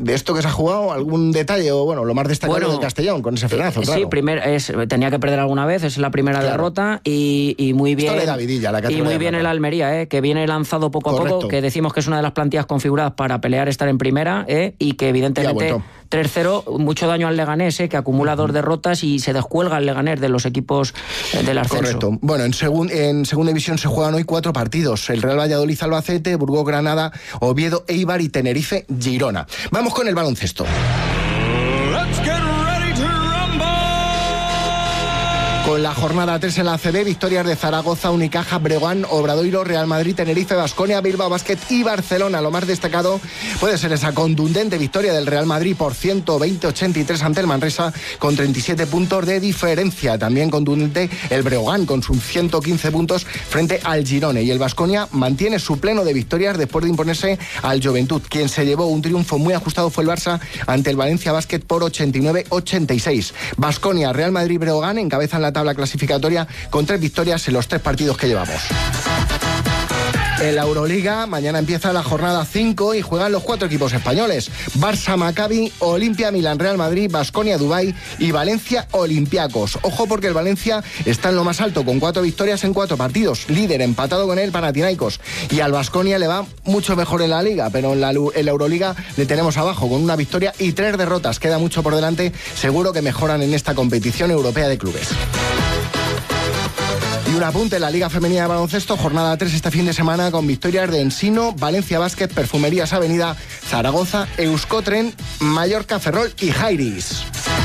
de esto que se ha jugado, algún detalle o lo más destacado de Castellón con ese frenazo, claro. Sí, tenía que perder alguna vez, es la primera derrota y muy bien. Esto le da vidilla a la categoría. Y muy bien el Almería, que viene lanzado poco a poco, que decimos que es una de las plantillas configuradas para pelear estar en primera, y que evidentemente 3-0, mucho daño al Leganés, que acumula 2 derrotas y se descuelga el Leganés de los equipos del ascenso. Correcto. Bueno, en segunda división se juegan hoy 4 partidos. El Real Valladolid, Albacete, Burgos, Granada, Oviedo, Eibar y Tenerife, Girona. Vamos con el baloncesto. Con la jornada 3 en la ACB, victorias de Zaragoza, Unicaja, Breogán, Obradoiro, Real Madrid, Tenerife, Baskonia, Bilbao Basket y Barcelona. Lo más destacado puede ser esa contundente victoria del Real Madrid por 120-83 ante el Manresa, con 37 puntos de diferencia. También contundente el Breogán con sus 115 puntos frente al Girone. Y el Baskonia mantiene su pleno de victorias después de imponerse al Juventud. Quien se llevó un triunfo muy ajustado fue el Barça ante el Valencia Basket por 89-86. Baskonia, Real Madrid y Breogán encabezan la tabla clasificatoria con 3 victorias en los 3 partidos que llevamos. En la Euroliga, mañana empieza la jornada 5 y juegan los 4 equipos españoles: Barça, Maccabi, Olimpia, Milán, Real Madrid, Baskonia, Dubái y Valencia, Olympiacos. Ojo, porque el Valencia está en lo más alto con 4 victorias en 4 partidos, líder, empatado con el Panathinaikos. Y al Baskonia le va mucho mejor en la Liga, pero en la Euroliga le tenemos abajo con 1 victoria y 3 derrotas. Queda mucho por delante, seguro que mejoran en esta competición europea de clubes. Y un apunte, en la Liga Femenina de Baloncesto, jornada 3 este fin de semana con victorias de Ensino, Valencia Basket, Perfumerías Avenida, Zaragoza, Euskotren, Mallorca, Ferrol y Jairis.